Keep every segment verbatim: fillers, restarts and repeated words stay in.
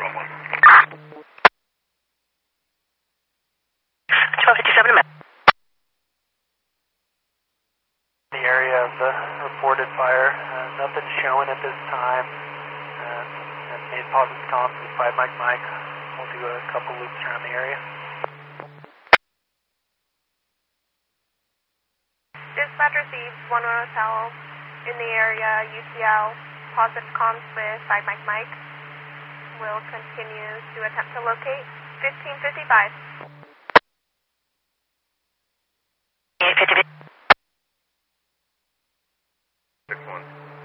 one. twelve fifty-seven. The area of the reported fire, uh, nothing showing at this time. Uh, and made positive comms with five Mike Mike. We'll do a couple loops around the area. Dispatch receives one one hotel in the area, U C L, positive comms with five Mike Mike. Will continue to attempt to locate fifteen fifty-five. six one.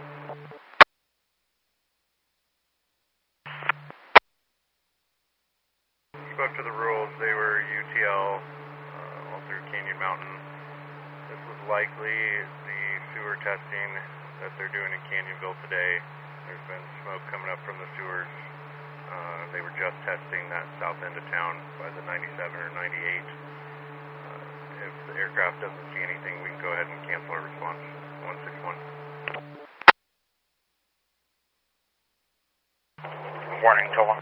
Spoke to the rules. They were U T L uh, all through Canyon Mountain. This was likely the sewer testing that they're doing in Canyonville today. There's been smoke coming up from the sewers. Uh, they were just testing that south end of town by the ninety-seven or ninety-eight. Uh, if the aircraft doesn't see anything, we can go ahead and cancel our response. one six one. Warning, Tola.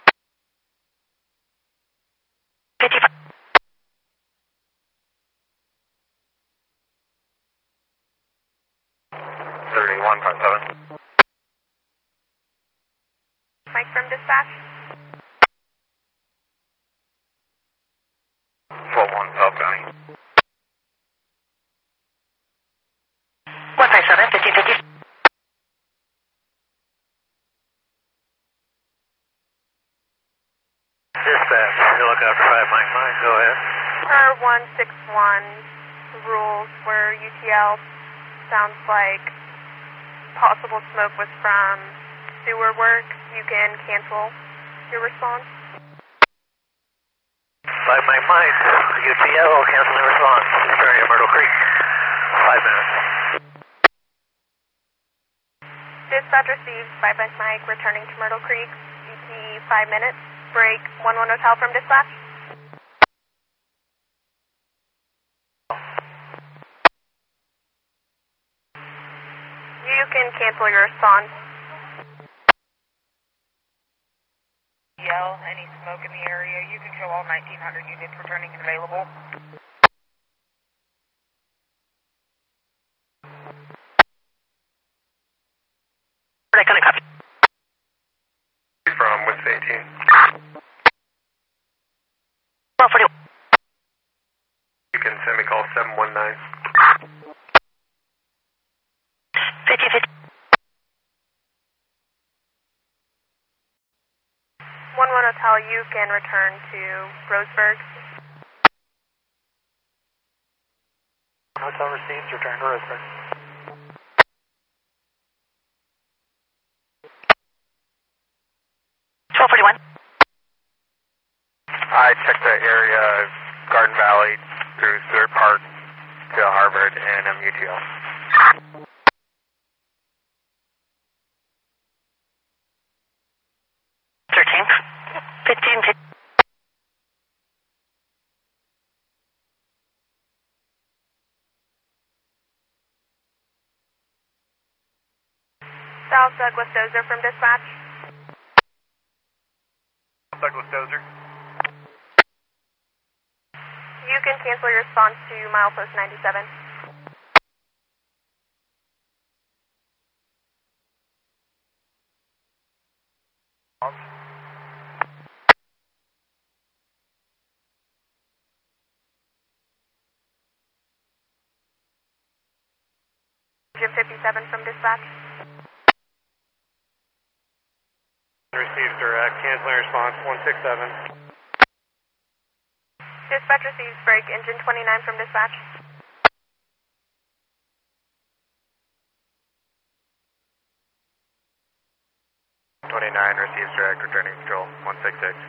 fifty-five. thirty-one point seven. Mike from dispatch. twelve one, South County. one five seven, fifteen fifty. Dispatch, you look out for five Mike Mike, go ahead. Per one six one rules where U T L sounds like possible smoke was from sewer work, you can cancel your response. five Mike Mike, U T L, canceling response. Area Myrtle Creek, five minutes. Dispatch receives five Mike Mike returning to Myrtle Creek, E T five minutes. Break one one hotel from dispatch. You can cancel your response. Yell, any smoke in the area, you can show all nineteen hundred units returning and available. Right, gonna copy. From with eighteen. twelve forty-one. You can send me call seven one nine. fifteen fifty. one one hotel, you can return to Roseburg. Hotel received, return to Roseburg. twelve forty-one. I checked the area, Garden Valley through Stewart Park to Harvard and M U T L. thirteen. fifteen fifty. South Douglas Dozer from dispatch. Douglas Dozer. You can cancel your response to milepost ninety-seven. Jim fifty-seven from dispatch. Receives direct, canceling response one six seven. Dispatch receives break engine twenty-nine from dispatch. twenty-nine receives direct, returning control one six six.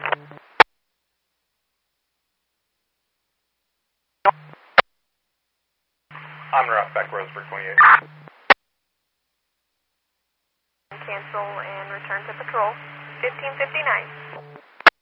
On route back Roseburg twenty-eight. Cancel and return to patrol. fifteen fifty-nine.